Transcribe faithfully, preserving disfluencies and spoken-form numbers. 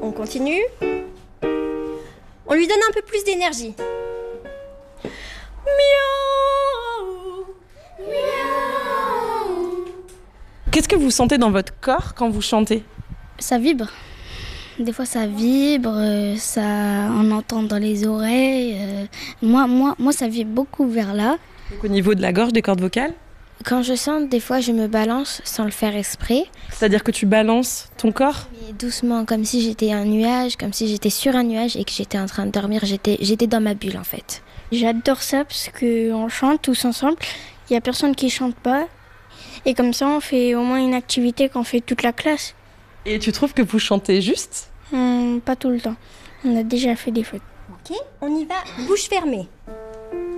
On continue. On lui donne un peu plus d'énergie. Miaou. Miaou. Qu'est-ce que vous sentez dans votre corps quand vous chantez ? Ça vibre. Des fois ça vibre, euh, ça, on entend dans les oreilles. Euh, moi, moi, moi, ça vibre beaucoup vers là. Donc au niveau de la gorge, des cordes vocales ? Quand je chante, des fois, je me balance sans le faire exprès. C'est-à-dire que tu balances ton corps ? Mais doucement, comme si j'étais un nuage, comme si j'étais sur un nuage et que j'étais en train de dormir. J'étais, j'étais dans ma bulle, en fait. J'adore ça parce qu'on chante tous ensemble. Il n'y a personne qui ne chante pas. Et comme ça, on fait au moins une activité qu'on fait toute la classe. Et tu trouves que vous chantez juste ? Hum, pas tout le temps. On a déjà fait des fautes. Ok, on y va, bouche fermée.